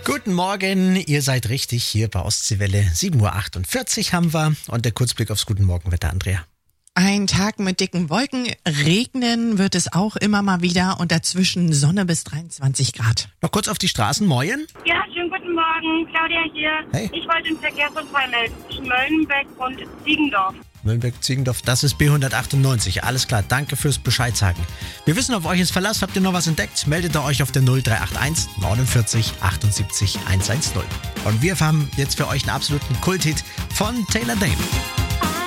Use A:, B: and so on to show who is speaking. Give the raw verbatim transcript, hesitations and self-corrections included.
A: Guten Morgen, ihr seid richtig hier bei Ostseewelle. sieben Uhr achtundvierzig haben wir und der Kurzblick aufs Guten Morgenwetter, Andrea.
B: Ein Tag mit dicken Wolken, regnen wird es auch immer mal wieder und dazwischen Sonne bis dreiundzwanzig Grad.
A: Noch kurz auf die Straßen, moin.
C: Ja, schönen guten Morgen, Claudia hier.
A: Hey.
C: Ich wollte einen Verkehrsunfall melden zwischen Möllenbeck und Ziegendorf.
A: Möllenbeck-Ziegendorf, das ist B hundertachtundneunzig. Alles klar, danke fürs Bescheid sagen. Wir wissen, auf euch ist Verlass. Habt ihr noch was entdeckt? Meldet ihr euch auf der null drei acht eins neunundvierzig achtundsiebzig hundertzehn. Und wir haben jetzt für euch einen absoluten Kulthit von Taylor Dayne.